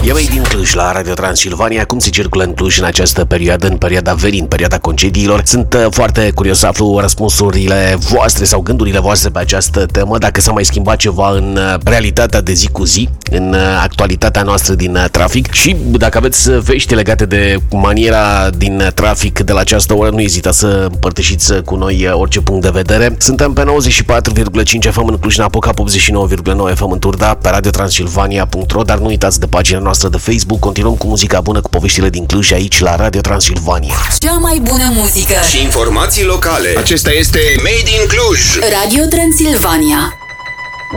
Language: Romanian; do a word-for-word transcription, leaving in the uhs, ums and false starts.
E Made in Cluj la Radio Transilvania. Cum se circulă în Cluj în această perioadă, în perioada verii, în perioada concediilor? Sunt uh, foarte curios să aflu răspunsurile voastre sau gândurile voastre pe această temă, dacă s-a mai schimbat ceva în uh, realitatea de zi cu zi, în uh, actualitatea noastră din uh, trafic, și dacă aveți vești legate de maniera din uh, trafic de la această oră, nu ezitați să împărtășiți cu noi uh, orice punct de vedere. Suntem pe nouăzeci și patru virgulă cinci F M în Cluj-Napoca, optzeci și nouă virgulă nouă F M în Turda, pe radio transilvania punct ro, dar nu uitați de pagina noastră de Facebook. Continuăm cu muzica bună, cu poveștile din Cluj aici la Radio Transilvania. Cea mai bună muzică și informații locale. Acesta este Made in Cluj. Radio Transilvania.